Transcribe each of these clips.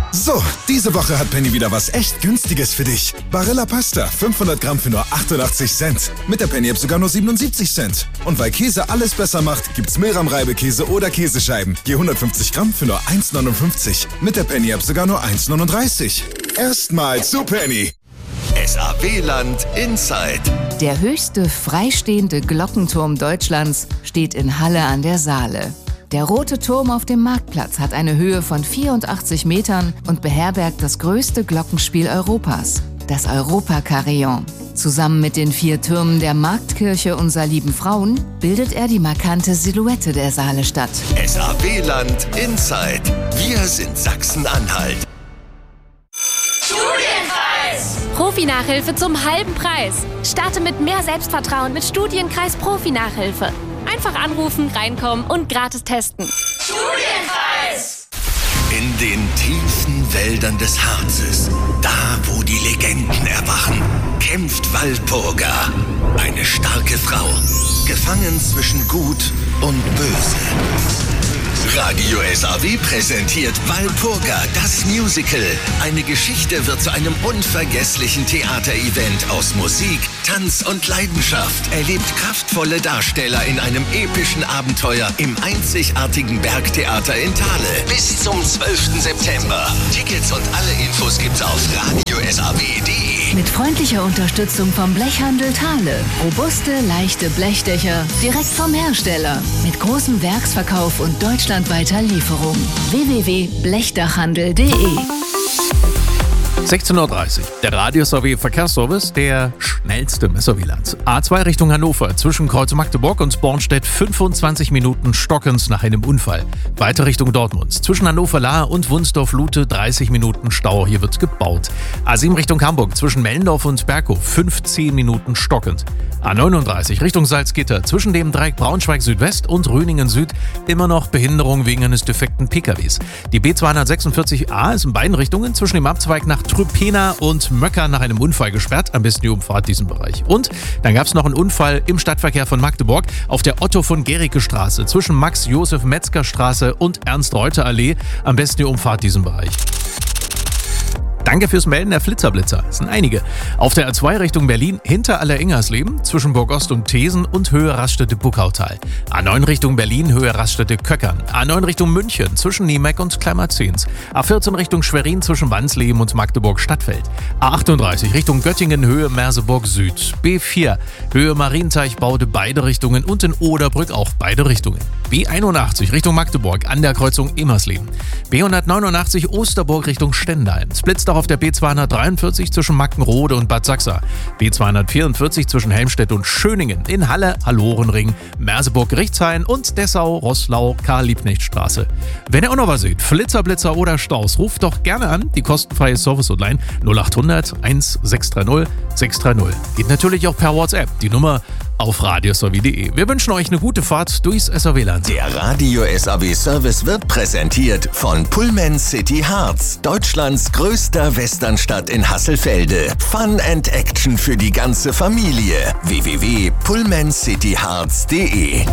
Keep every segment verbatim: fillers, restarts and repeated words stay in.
So, diese Woche hat Penny wieder was echt Günstiges für dich. Barilla Pasta, fünfhundert Gramm für nur achtundachtzig Cent. Mit der Penny-App sogar nur siebenundsiebzig Cent. Und weil Käse alles besser macht, gibt's Milram-Reibekäse oder Käsescheiben. Je hundertfünfzig Gramm für nur eins neunundfünfzig. Mit der Penny-App sogar nur eins neununddreißig. Erstmal zu Penny. S A W-Land Inside. Der höchste freistehende Glockenturm Deutschlands steht in Halle an der Saale. Der Rote Turm auf dem Marktplatz hat eine Höhe von vierundachtzig Metern und beherbergt das größte Glockenspiel Europas, das Europa-Carillon. Zusammen mit den vier Türmen der Marktkirche Unser Lieben Frauen bildet er die markante Silhouette der Saalestadt. S A W-Land Inside. Wir sind Sachsen-Anhalt. Studienkreis! Profi-Nachhilfe zum halben Preis. Starte mit mehr Selbstvertrauen mit Studienkreis Profi-Nachhilfe. Einfach anrufen, reinkommen und gratis testen. Studienkreis! In den tiefen Wäldern des Harzes, da wo die Legenden erwachen, kämpft Walpurga. Eine starke Frau, gefangen zwischen Gut und Böse. Radio S A W präsentiert Walpurga, das Musical. Eine Geschichte wird zu einem unvergesslichen Theaterevent aus Musik, Tanz und Leidenschaft. Erlebt kraftvolle Darsteller in einem epischen Abenteuer im einzigartigen Bergtheater in Thale. Bis zum zwölften September. Tickets und alle Infos gibt's auf radio s a w punkt d e. Mit freundlicher Unterstützung vom Blechhandel Thale. Robuste, leichte Blechdächer direkt vom Hersteller. Mit großem Werksverkauf und deutschlandweiter Lieferung. w w w punkt blechdachhandel punkt d e. sechzehn Uhr dreißig. Der Radio S A W Verkehrsservice, der schnellste im S A W-Land. A zwei Richtung Hannover, zwischen Kreuz Magdeburg und Bornstedt fünfundzwanzig Minuten stockend nach einem Unfall. Weiter Richtung Dortmund, zwischen Hannover-Lahr und Wunsdorf-Lute dreißig Minuten Stau, hier wird gebaut. A sieben Richtung Hamburg, zwischen Mellendorf und Berghof fünfzehn Minuten stockend. A neununddreißig Richtung Salzgitter, zwischen dem Dreieck Braunschweig Südwest und Röningen Süd immer noch Behinderung wegen eines defekten P K Ws. Die B zweihundertsechsundvierzig A ist in beiden Richtungen zwischen dem Abzweig nach Trüpena und Möcker nach einem Unfall gesperrt. Am besten die Umfahrt diesen Bereich. Und dann gab es noch einen Unfall im Stadtverkehr von Magdeburg auf der Otto von Gericke Straße zwischen Max-Josef-Metzger Straße und Ernst-Reuter-Allee. Am besten die Umfahrt diesen Bereich. Danke fürs Melden der Flitzerblitzer. Das sind einige. Auf der A zwei Richtung Berlin hinter Aller-Ingersleben zwischen Burgost und Thesen und Höhe Raststätte-Buckautal. A neun Richtung Berlin Höhe Raststätte-Köckern. A neun Richtung München zwischen Niemeck und Kleimerzehns. A vierzehn Richtung Schwerin zwischen Wansleben und Magdeburg-Stadtfeld. A achtunddreißig Richtung Göttingen Höhe Merseburg Süd. B vier Höhe Marienteichbaude beide Richtungen und in Oderbrück auch beide Richtungen. B einundachtzig Richtung Magdeburg an der Kreuzung Immersleben. B hundertneunundachtzig Osterburg Richtung Stendal. Splitzt auch auf der B zweihundertdreiundvierzig zwischen Mackenrode und Bad Sachsa. B zweihundertvierundvierzig zwischen Helmstedt und Schöningen. In Halle, Hallorenring, Merseburg-Gerichtshain und Dessau, Roßlau, Karl-Liebknecht-Straße. Wenn ihr auch noch was seht, Flitzer, Blitzer oder Staus, ruft doch gerne an. Die kostenfreie Service-Hotline null achthundert sechshundertzwanzig sechshundertdreißig. Geht natürlich auch per WhatsApp. Die Nummer auf radio s a w punkt d e. Wir wünschen euch eine gute Fahrt durchs S A W-Land. Der Radio S A W-Service wird präsentiert von Pullman City Harz, Deutschlands größter Westernstadt in Hasselfelde. Fun and Action für die ganze Familie. w w w punkt pullman city harz punkt d e.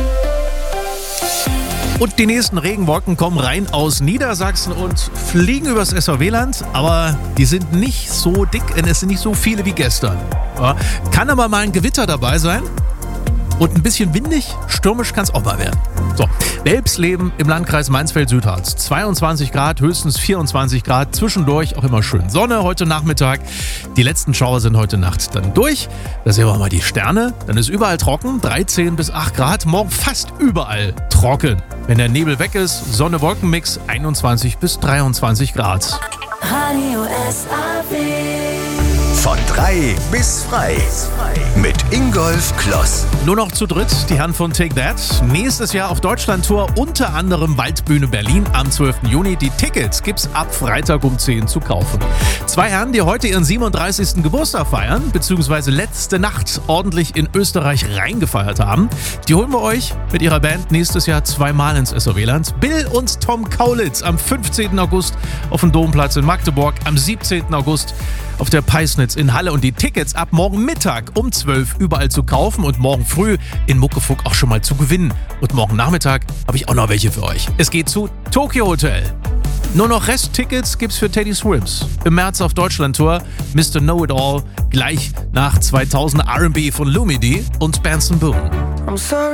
Und die nächsten Regenwolken kommen rein aus Niedersachsen und fliegen übers S A W-Land, aber die sind nicht so dick und es sind nicht so viele wie gestern. Ja, kann aber mal ein Gewitter dabei sein und ein bisschen windig, stürmisch kann es auch mal werden. So, Welpsleben im Landkreis Mansfeld-Südharz. zweiundzwanzig Grad, höchstens vierundzwanzig Grad, zwischendurch auch immer schön Sonne heute Nachmittag. Die letzten Schauer sind heute Nacht dann durch. Da sehen wir mal die Sterne. Dann ist überall trocken, dreizehn bis acht Grad. Morgen fast überall trocken. Wenn der Nebel weg ist, Sonne-Wolken-Mix, einundzwanzig bis dreiundzwanzig Grad. Radio S A W. Von drei bis frei. Mit Ingolf Kloss. Nur noch zu dritt, die Herren von Take That. Nächstes Jahr auf Deutschlandtour, unter anderem Waldbühne Berlin am zwölften Juni. Die Tickets gibt's ab Freitag um zehn zu kaufen. Zwei Herren, die heute ihren siebenunddreißigsten Geburtstag feiern, beziehungsweise letzte Nacht ordentlich in Österreich reingefeiert haben. Die holen wir euch mit ihrer Band nächstes Jahr zweimal ins S A W-Land. Bill und Tom Kaulitz am fünfzehnten August auf dem Domplatz in Magdeburg, am siebzehnten August auf der Peisnitz in Halle und die Tickets ab morgen Mittag um zwölf überall zu kaufen und morgen früh in Muckefuck auch schon mal zu gewinnen. Und morgen Nachmittag habe ich auch noch welche für euch. Es geht zu Tokyo Hotel. Nur noch Resttickets gibt's für Teddy Swims. Im März auf Deutschland-Tour Mister Know-It-All, gleich nach zweitausend R and B von Lumidee und Benson Boone. I'm sorry.